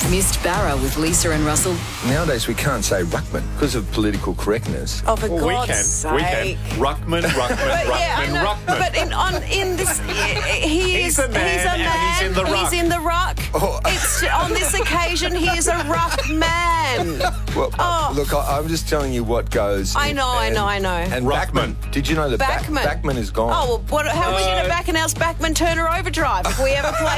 Missed Barra with Lisa and Russell. Nowadays we can't say ruckman because of political correctness. Oh, for Well, God's sake. we can. Ruckman, Ruckman. But in this, He's a man and he's in the ruck. He's in the ruck. Oh. It's on this occasion he is a ruck man. Well, look, I'm just telling you what goes. I know. And Ruckman. Backman. Did you know that Backman. Backman is gone? Oh, well, how are we going to back announce Backman Turner Overdrive if we ever play